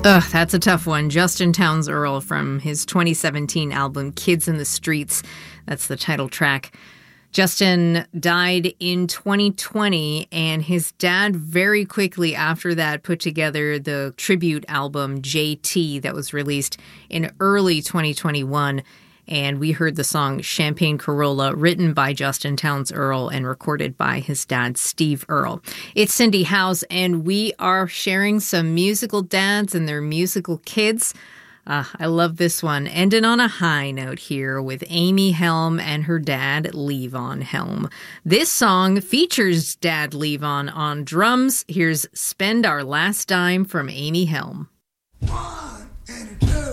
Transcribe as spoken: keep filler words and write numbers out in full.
Ugh, that's a tough one. Justin Townes Earle from his twenty seventeen album Kids in the Streets. That's the title track. Justin died in twenty twenty, and his dad very quickly after that put together the tribute album J T that was released in early twenty twenty-one. And we heard the song Champagne Corolla, written by Justin Townes Earle and recorded by his dad, Steve Earle. It's Cindy Howes, and we are sharing some musical dads and their musical kids. Uh, I love this one. Ending on a high note here with Amy Helm and her dad, Levon Helm. This song features Dad Levon on drums. Here's Spend Our Last Dime from Amy Helm. One and a two.